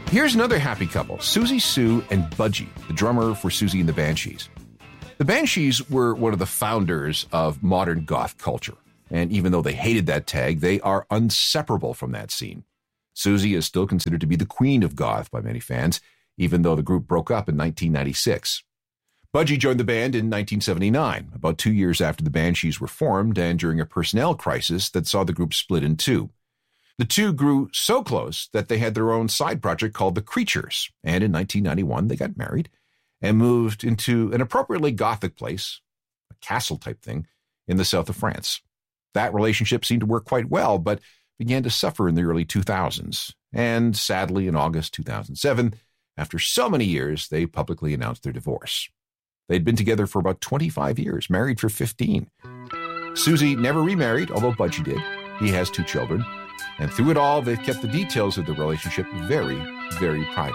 Here's another happy couple, Siouxsie Sioux and Budgie, the drummer for Siouxsie and the Banshees. The Banshees were one of the founders of modern goth culture, and even though they hated that tag, they are inseparable from that scene. Siouxsie is still considered to be the queen of goth by many fans, even though the group broke up in 1996. Budgie joined the band in 1979, about 2 years after the Banshees were formed and during a personnel crisis that saw the group split in two. The two grew so close that they had their own side project called The Creatures, and in 1991 they got married and moved into an appropriately gothic place, a castle-type thing, in the south of France. That relationship seemed to work quite well, but began to suffer in the early 2000s, and sadly in August 2007, after so many years, they publicly announced their divorce. They'd been together for about 25 years, married for 15. Siouxsie never remarried, although Budgie did. He has 2 children. And through it all, they've kept the details of the relationship very, very private.